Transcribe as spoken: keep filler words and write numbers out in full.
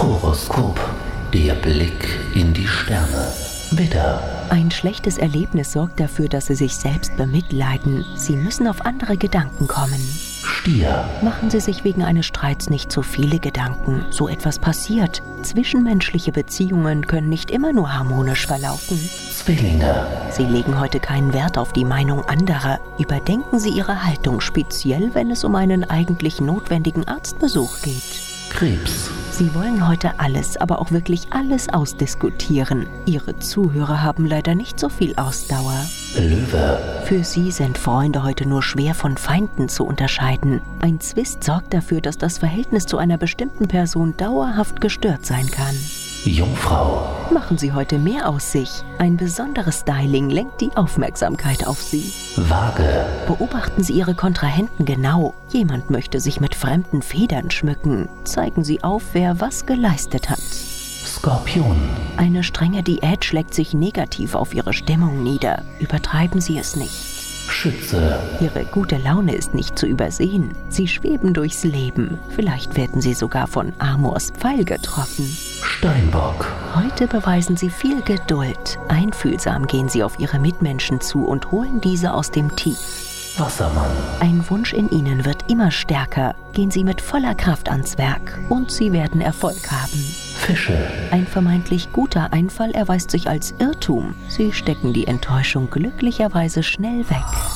Horoskop, der Blick in die Sterne. Widder. Ein schlechtes Erlebnis sorgt dafür, dass Sie sich selbst bemitleiden. Sie müssen auf andere Gedanken kommen. Stier. Machen Sie sich wegen eines Streits nicht zu viele Gedanken. So etwas passiert. Zwischenmenschliche Beziehungen können nicht immer nur harmonisch verlaufen. Zwillinge. Sie legen heute keinen Wert auf die Meinung anderer. Überdenken Sie Ihre Haltung, speziell wenn es um einen eigentlich notwendigen Arztbesuch geht. Krebs. Sie wollen heute alles, aber auch wirklich alles ausdiskutieren. Ihre Zuhörer haben leider nicht so viel Ausdauer. Löwe. Für Sie sind Freunde heute nur schwer von Feinden zu unterscheiden. Ein Zwist sorgt dafür, dass das Verhältnis zu einer bestimmten Person dauerhaft gestört sein kann. Jungfrau. Machen Sie heute mehr aus sich. Ein besonderes Styling lenkt die Aufmerksamkeit auf Sie. Waage. Beobachten Sie Ihre Kontrahenten genau. Jemand möchte sich mit fremden Federn schmücken. Zeigen Sie auf, wer was geleistet hat. Skorpion. Eine strenge Diät schlägt sich negativ auf Ihre Stimmung nieder. Übertreiben Sie es nicht. Schütze. Ihre gute Laune ist nicht zu übersehen. Sie schweben durchs Leben. Vielleicht werden Sie sogar von Amors Pfeil getroffen. Steinbock. Heute beweisen Sie viel Geduld. Einfühlsam gehen Sie auf Ihre Mitmenschen zu und holen diese aus dem Tief. Wassermann. Ein Wunsch in Ihnen wird immer stärker. Gehen Sie mit voller Kraft ans Werk und Sie werden Erfolg haben. Fische. Ein vermeintlich guter Einfall erweist sich als Irrtum. Sie stecken die Enttäuschung glücklicherweise schnell weg.